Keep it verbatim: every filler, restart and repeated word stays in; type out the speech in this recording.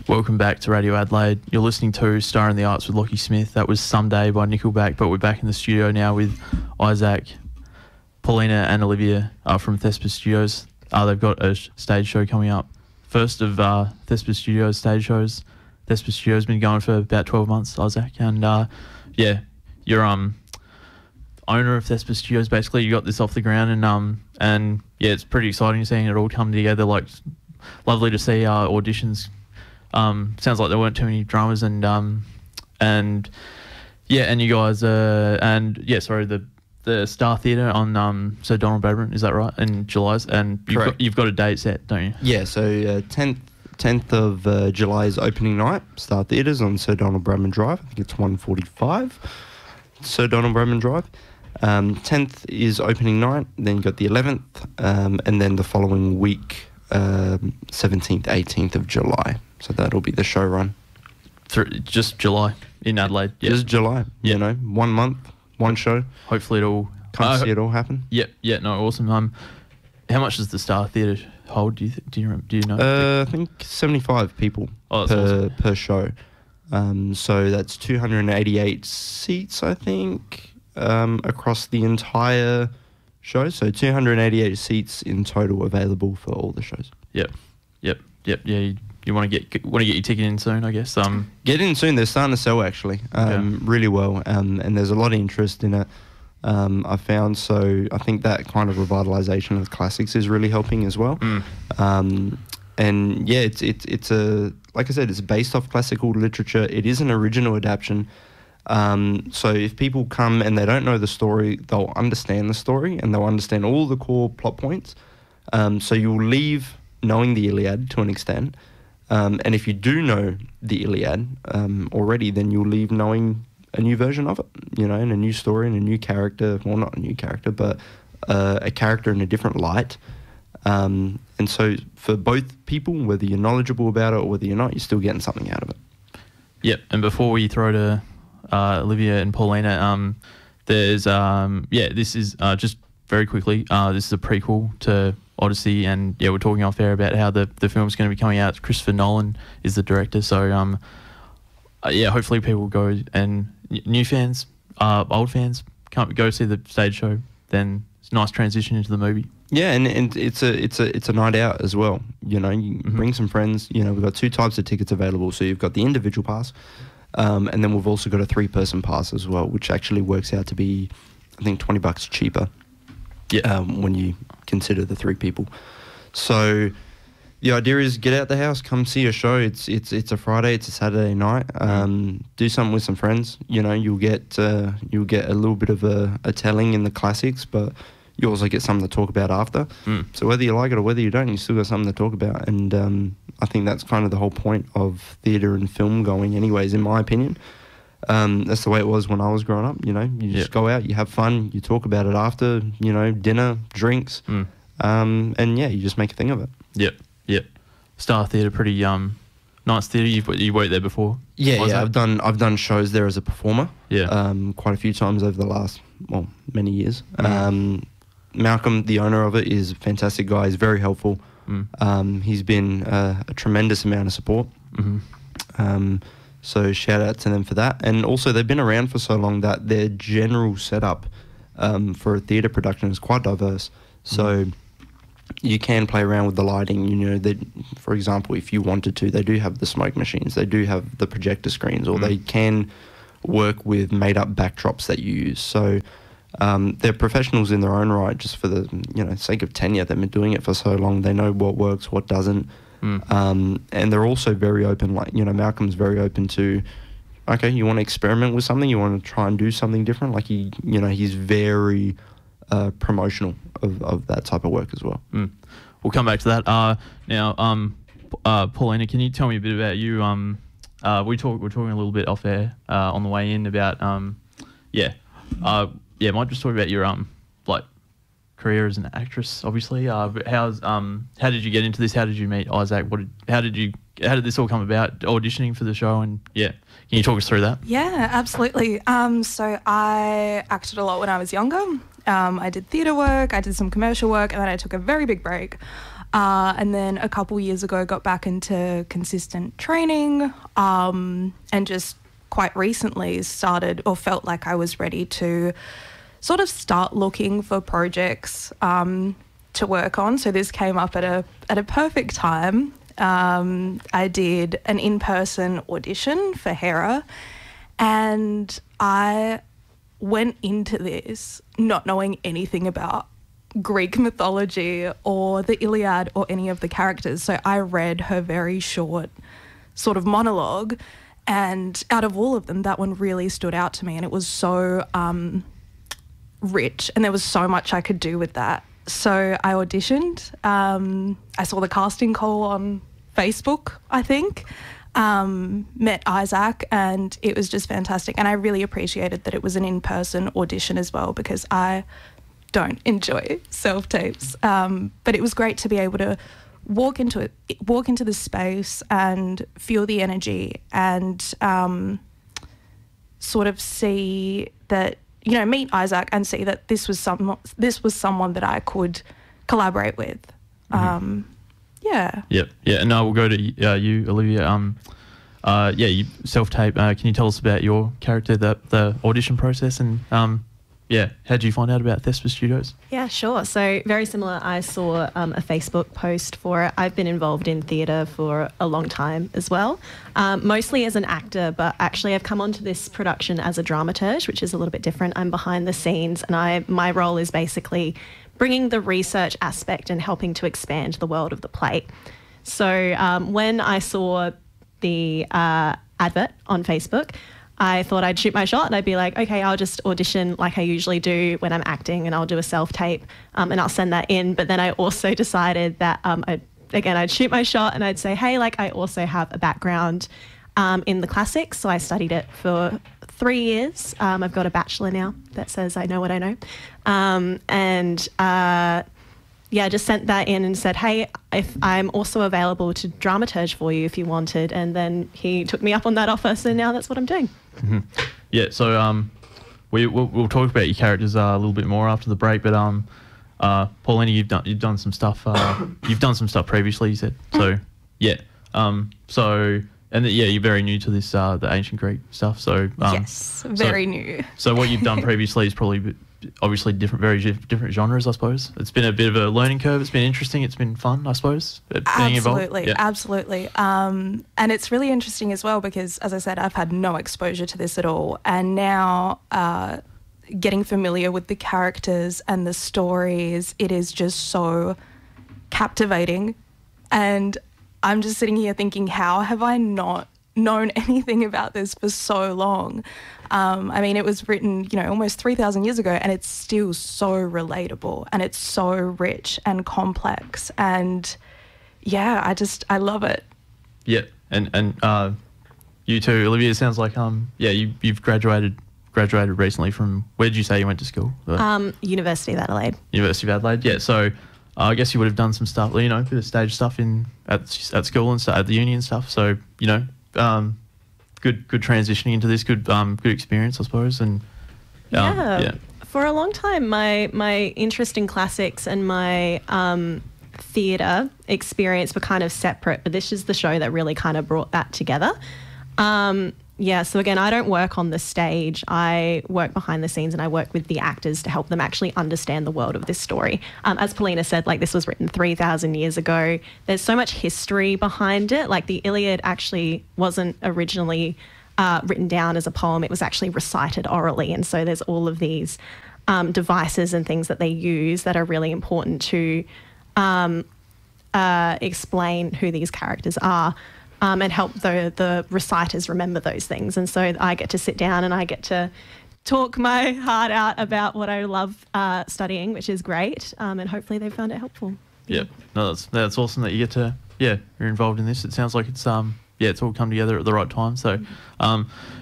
Welcome back to Radio Adelaide. You're listening to Star in the Arts with Lockie Smith. That was Someday by Nickelback, but we're back in the studio now with Isaac, Paulina and Olivia uh, from Thespa Studios. Uh, they've got a sh- stage show coming up. First of uh, Thespa Studios stage shows. Thespa Studios has been going for about twelve months, Isaac. And uh, yeah, you're um owner of Thespa Studios, basically. You got this off the ground, and um and yeah, it's pretty exciting seeing it all come together. Like, lovely to see uh, auditions. Um, sounds like there weren't too many dramas, and um, and yeah, and you guys, uh, and yeah, sorry, the the Star Theatre on um, Sir Donald Bradman, is that right? In July, and you've got, you've got a date set, don't you? Yeah, so uh, tenth tenth of uh, July is opening night. Star Theatres on Sir Donald Bradman Drive. I think it's one forty-five. Sir Donald Bradman Drive. Um, tenth is opening night. Then you got the eleventh, um, and then the following week, um, seventeenth, eighteenth of July. So that'll be the show run. Through, just July in Adelaide. Yeah. Just July. Yeah. You know, one month, one show. Hopefully it'll Can't uh, see it all happen. Yeah, yeah, no, awesome. Um, how much does the Star Theatre hold? Do you th- do you do you know? Uh, I think seventy-five people oh, per awesome. per show. Um, so that's two hundred eighty-eight seats, I think, um, across the entire show. So two hundred eighty-eight seats in total available for all the shows. Yep, yep, yep. Yeah, you, you want to get want to get your ticket in soon, I guess. Um, get in soon. They're starting to sell actually, um, okay. really well, um, and there's a lot of interest in it. Um, I found so I think that kind of revitalization of classics is really helping as well. Mm. Um, and yeah, it's it's it's a like I said, it's based off classical literature. It is an original adaptation. Um, so if people come and they don't know the story, they'll understand the story and they'll understand all the core plot points. Um, so you'll leave knowing the Iliad to an extent. Um, and if you do know the Iliad um, already, then you'll leave knowing a new version of it, you know, and a new story and a new character. Well, not a new character, but uh, a character in a different light. Um, and so for both people, whether you're knowledgeable about it or whether you're not, you're still getting something out of it. Yep. And before we throw to uh, Olivia and Paulina, um, there's, um, yeah, this is uh, just very quickly, uh, this is a prequel to Odyssey, and yeah, we're talking off air about how the, the film's going to be coming out. Christopher Nolan is the director, so um, uh, yeah, hopefully people go and n- new fans, uh, old fans, can't go see the stage show. Then it's a nice transition into the movie. Yeah, and, and it's a it's a it's a night out as well. You know, you Mm-hmm. bring some friends. You know, we've got two types of tickets available. So you've got the individual pass, um, and then we've also got a three-person pass as well, which actually works out to be, I think, twenty bucks cheaper. Yeah. Um, when you consider the three people. So the idea is get out the house, come see a show. It's it's it's a Friday, it's a Saturday night. Um, do something with some friends. You know, you'll get uh, you'll get a little bit of a, a telling in the classics, but you also get something to talk about after. Mm. So whether you like it or whether you don't, you still got something to talk about. And um, I think that's kind of the whole point of theatre and film going anyways, in my opinion. Um, that's the way it was when I was growing up. You know, you just Yep. go out, you have fun, you talk about it after, you know, dinner, drinks, Mm. um, and yeah, you just make a thing of it. Yep, yep. Star Theatre, pretty um, nice theatre. You've you worked there before? Yeah, Was yeah. that? I've done I've done shows there as a performer. Yeah. Um, quite a few times over the last well many years. Mm. Um, Malcolm, the owner of it, is a fantastic guy. He's very helpful. Mm. Um, he's been uh, a tremendous amount of support. Mm-hmm. Um, so shout out to them for that. And also they've been around for so long that their general setup um, for a theatre production is quite diverse. So you can play around with the lighting. You know, they, for example, if you wanted to, they do have the smoke machines. They do have the projector screens, or Mm. they can work with made-up backdrops that you use. So um, they're professionals in their own right, just for the you know sake of tenure. They've been doing it for so long. They know what works, what doesn't. Mm. Um, and they're also very open, like, you know, Malcolm's very open to, okay, you want to experiment with something, you want to try and do something different. Like, he, you know, he's very uh, promotional of, of that type of work as well. Mm. We'll come back to that. Uh, now, um, uh, Paulina, can you tell me a bit about you? Um, uh, we talk, we're talking a little bit off air uh, on the way in about, um, yeah, uh, yeah, might just talk about your um, like, career as an actress, obviously. Uh, but how's um, how did you get into this? How did you meet Isaac? What did, how did you, how did this all come about? Auditioning for the show, and yeah, can you talk us through that? Yeah, absolutely. Um, so I acted a lot when I was younger. Um, I did theatre work, I did some commercial work, and then I took a very big break. Uh, and then a couple years ago, got back into consistent training, um, and just quite recently started or felt like I was ready to sort of start looking for projects um, to work on. So this came up at a at a perfect time. Um, I did an in-person audition for Hera, and I went into this not knowing anything about Greek mythology or the Iliad or any of the characters. So I read her very short sort of monologue, and out of all of them, that one really stood out to me, and it was so um, rich, and there was so much I could do with that. So I auditioned. Um, I saw the casting call on Facebook, I think, um, met Isaac, and it was just fantastic. And I really appreciated that it was an in-person audition as well, because I don't enjoy self-tapes. Um, but it was great to be able to walk into it, walk into the space and feel the energy, and um, sort of see that, you know, meet Isaac and see that this was some this was someone that I could collaborate with. Mm-hmm. Um, yeah. Yep. Yeah. And I will go to uh, you, Olivia. Um, uh, yeah, you self-tape. Uh, can you tell us about your character, the the audition process, and um, yeah, how did you find out about Thespis Studios? Yeah, sure. So very similar. I saw um, a Facebook post for it. I've been involved in theatre for a long time as well, um, mostly as an actor, but actually I've come onto this production as a dramaturge, which is a little bit different. I'm behind the scenes, and I my role is basically bringing the research aspect and helping to expand the world of the play. So um, when I saw the uh, advert on Facebook, I thought I'd shoot my shot, and I'd be like, okay, I'll just audition like I usually do when I'm acting, and I'll do a self-tape, um, and I'll send that in. But then I also decided that, um, I'd, again, I'd shoot my shot and I'd say, hey, like I also have a background um, in the classics. So I studied it for three years. Um, I've got a bachelor now that says I know what I know. Um, and uh, yeah, just sent that in and said, hey, if I'm also available to dramaturge for you if you wanted. And then he took me up on that offer. So now that's what I'm doing. Mm-hmm. Yeah, so um, we we'll, we'll talk about your characters uh, a little bit more after the break. But um, uh, Paulina, you've done you've done some stuff. Uh, you've done some stuff previously, you said. So yeah, um, so and the, yeah, you're very new to this uh, the ancient Greek stuff. So um, yes, very so, new. So what you've done previously is probably obviously different, very different genres, I suppose. It's been a bit of a learning curve. It's been interesting. It's been fun, I suppose. Being absolutely, involved. Yeah. absolutely. Um, and it's really interesting as well because, as I said, I've had no exposure to this at all, and now uh, getting familiar with the characters and the stories, it is just so captivating. And I'm just sitting here thinking, how have I not known anything about this for so long? Um, I mean, it was written, you know, almost three thousand years ago, and it's still so relatable, and it's so rich and complex. And yeah, I just, I love it. Yeah. And, and, uh, you too, Olivia, it sounds like, um, yeah, you, you've graduated, graduated recently from, where did you say you went to school? Uh, Um, University of Adelaide. University of Adelaide. Yeah. So, uh, I guess you would have done some stuff, you know, a bit of stage stuff in, at, at school and stuff, at the uni and stuff. So, you know, um, good good transitioning into this, good um good experience, I suppose. And um, yeah. yeah, for a long time, my my interest in classics and my um, theatre experience were kind of separate, but this is the show that really kind of brought that together. Um, yeah, so again, I don't work on the stage. I work behind the scenes, and I work with the actors to help them actually understand the world of this story. Um, as Paulina said, like, this was written three thousand years ago. There's so much history behind it. Like, the Iliad actually wasn't originally uh, written down as a poem. It was actually recited orally. And so there's all of these um, devices and things that they use that are really important to um, uh, explain who these characters are. Um, and help the, the reciters remember those things. And so I get to sit down and I get to talk my heart out about what I love uh, studying, which is great. Um, and hopefully they found it helpful. Yeah, no, that's that's awesome that you get to, yeah, you're involved in this. It sounds like it's um yeah, it's all come together at the right time. So, um,